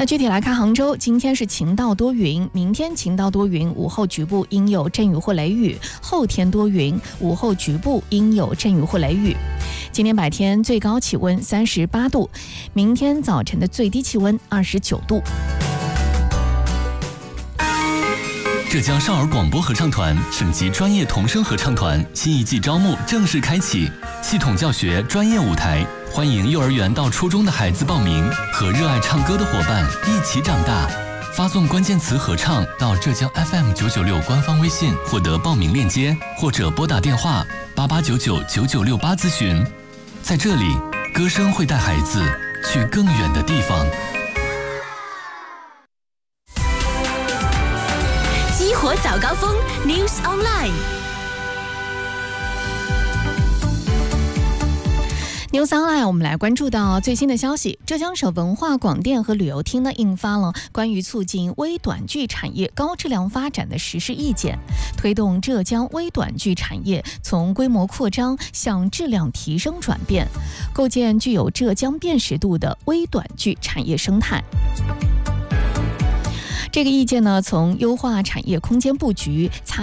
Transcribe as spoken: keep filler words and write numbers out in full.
那具体来看杭州，今天是晴到多云，明天晴到多云，午后局部应有阵雨或雷雨，后天多云，午后局部应有阵雨或雷雨。今天白天最高气温三十八度，明天早晨的最低气温二十九度。 浙江少儿广播合唱团省级专业童声合唱团新一季招募正式开启，系统教学，专业舞台，欢迎幼儿园到初中的孩子报名，和热爱唱歌的伙伴一起长大。发送关键词合唱到浙江 F M 九九六官方微信获得报名链接，或者拨打电话八八九九九九六八咨询。在这里，歌声会带孩子去更远的地方。 激活早高峰 News Online。News Online， 我们来关注到最新的消息。浙江省文化广电和旅游厅呢印发了关于促进微短剧产业高质量发展的实施意见，推动浙江微短剧产业从规模扩张向质量提升转变，构建具有浙江辨识度的微短剧产业生态。这个意见呢，从优化产业空间布局、